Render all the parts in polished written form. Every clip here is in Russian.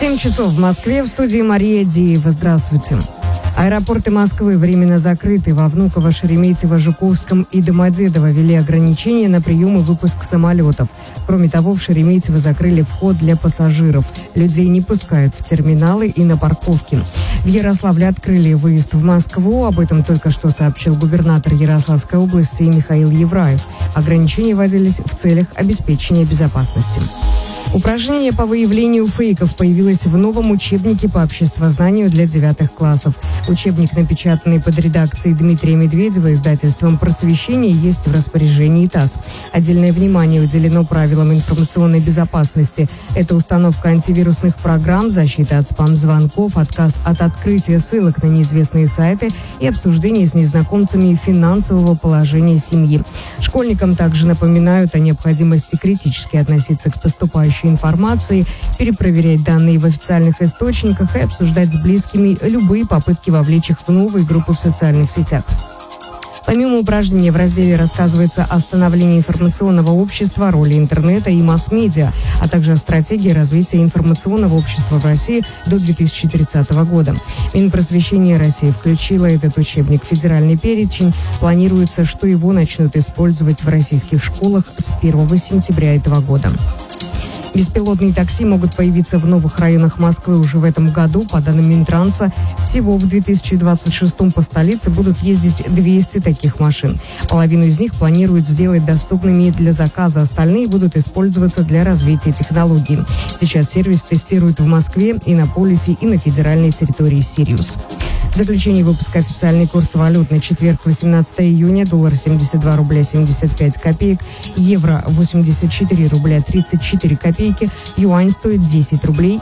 7 часов в Москве, в студии Мария Деева. Здравствуйте. Аэропорты Москвы временно закрыты. Во Внуково, Шереметьево, Жуковском и Домодедово ввели ограничения на прием и выпуск самолетов. Кроме того, в Шереметьево закрыли вход для пассажиров. Людей не пускают в терминалы и на парковки. В Ярославле открыли выезд в Москву. Об этом только что сообщил губернатор Ярославской области Михаил Евраев. Ограничения вводились в целях обеспечения безопасности. Упражнение по выявлению фейков появилось в новом учебнике по обществознанию для 9 классов. Учебник, напечатанный под редакцией Дмитрия Медведева издательством «Просвещение», есть в распоряжении ТАСС. Отдельное внимание уделено правилам информационной безопасности. Это установка антивирусных программ, защита от спам-звонков, отказ от открытия ссылок на неизвестные сайты и обсуждение с незнакомцами финансового положения семьи. Школьникам также напоминают о необходимости критически относиться к поступающей информации, перепроверять данные в официальных источниках и обсуждать с близкими любые попытки вовлечь их в новые группы в социальных сетях. Помимо упражнений в разделе рассказывается о становлении информационного общества, роли интернета и масс-медиа, а также о стратегии развития информационного общества в России до 2030 года. Минпросвещение России включило этот учебник в федеральный перечень. Планируется, что его начнут использовать в российских школах с 1 сентября этого года. Беспилотные такси могут появиться в новых районах Москвы уже в этом году. По данным Минтранса, всего в 2026 по столице будут ездить 200 таких машин. Половину из них планируют сделать доступными для заказа. Остальные будут использоваться для развития технологий. Сейчас сервис тестируют в Москве, Иннополисе и на федеральной территории Сириус. В заключение выпуска официальный курс валют на четверг, 18 июня. Доллар 72 рубля 75 копеек. Евро 84 рубля 34 копейки. Юань стоит 10 рублей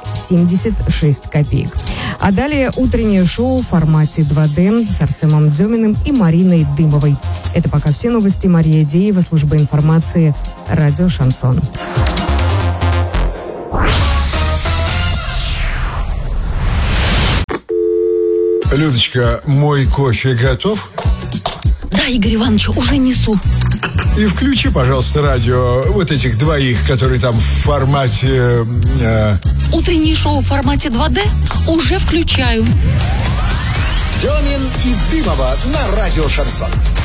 76 копеек. А далее утреннее шоу в формате 2D с Артемом Деминым и Мариной Дымовой. Это пока все новости. Мария Деева, служба информации, радио «Шансон». Людочка, мой кофе готов? Да, Игорь Иванович, уже несу. И включи, пожалуйста, радио вот этих двоих, которые там в формате... Утреннее шоу в формате 2D уже включаю. Демин и Дымова на радио «Шансон».